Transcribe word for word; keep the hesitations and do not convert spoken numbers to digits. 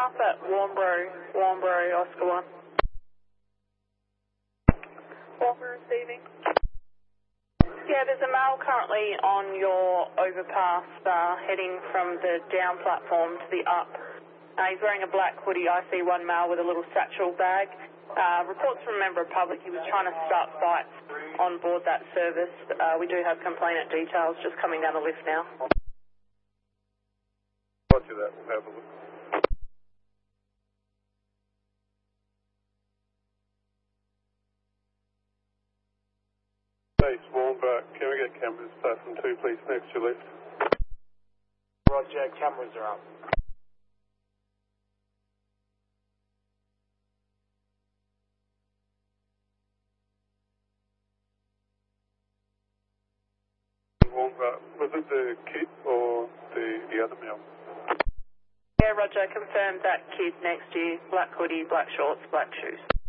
half at Warnbro, Warnbro, Oscar one. Warnbro receiving. Yeah, there's a male currently on your overpass uh, heading from the down platform to the up. Uh, he's wearing a black hoodie. I see one male with a little satchel bag. Uh, reports from a member of public, he was trying to start fights on board that service. Uh, we do have complainant details just coming down the lift now. Roger that, we'll have a look. Hey, Swanborough, can we get cameras platform two, please, next to your left? Roger, cameras are up. Swanborough, was it the kid or the, the other male? Yeah, Roger, confirmed that kid next to you. Black hoodie, black shorts, black shoes.